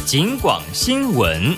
警广新闻。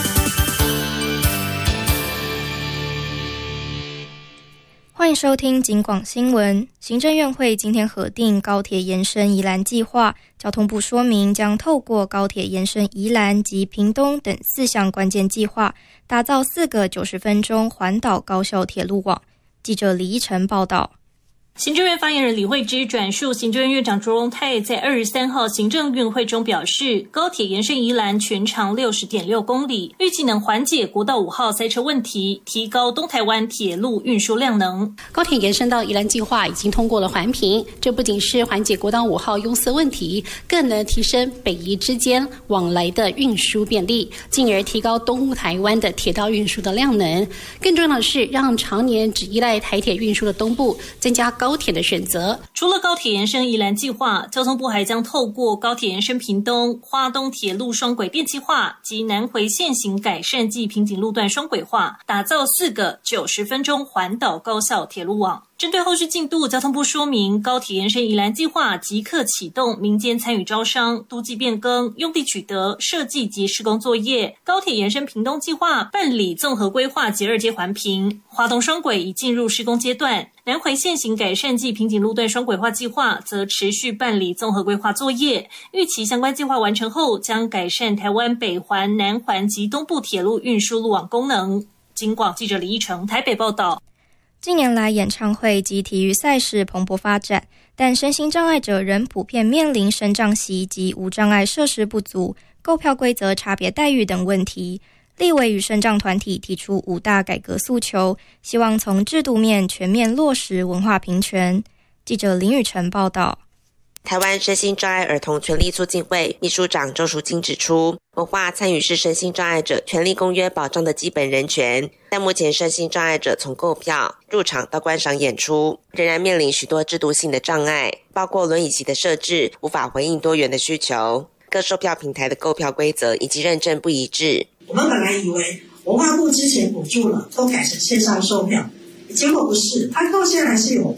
欢迎收听警广新闻。行政院会今天核定高铁延伸宜兰计划，交通部说明将透过高铁延伸宜兰及屏东等4项关键计划，打造4个90分钟环岛高效铁路网。记者李依晨报道。 行政院发言人李慧芝转述行政院院长卓荣泰在23号行政院会中表示，高铁延伸宜兰全长 60.6 公里，预计能缓解国道5号塞车问题，提高东台湾铁路运输量能。 高铁延伸到宜兰计划已经通过了环评，这不仅是缓解国道5号拥塞问题，更能提升北宜之间往来的运输便利，进而提高东台湾的铁道运输的量能。更重要的是，让常年只依赖台铁运输的东部增加高铁的选择。 除了高铁延伸宜兰计划，交通部还将透过高铁延伸屏东、花东铁路双轨电气化及南回线型改善暨瓶颈路段双轨化，打造4个90分钟环岛高效铁路网。针对后续进度，交通部说明，高铁延伸宜兰计划即刻启动民间参与招商、都计变更、用地取得、设计及施工作业。高铁延伸屏东计划办理综合规划及2阶环评，花东双轨已进入施工阶段。南回线型改善暨瓶颈路段双轨化计划则持续办理综合规划作业，预期相关计划完成后，将改善台湾北环、南环及东部铁路运输路网功能。警广记者李依成台北报道。 近年来，演唱会及体育赛事蓬勃发展，但身心障碍者仍普遍面临身障席及无障碍设施不足、购票规则差别待遇等问题。立委与身障团体提出5大改革诉求，希望从制度面全面落实文化平权。记者林宇晨报道。 台湾身心障碍儿童权利促进会秘书长周淑金指出，文化参与是身心障碍者权利公约保障的基本人权，但目前身心障碍者从购票、入场到观赏演出，仍然面临许多制度性的障碍，包括轮椅席的设置无法回应多元的需求，各售票平台的购票规则以及认证不一致。 我们本来以为文化部之前补助了，都改成线上售票，结果不是，它到现在还是有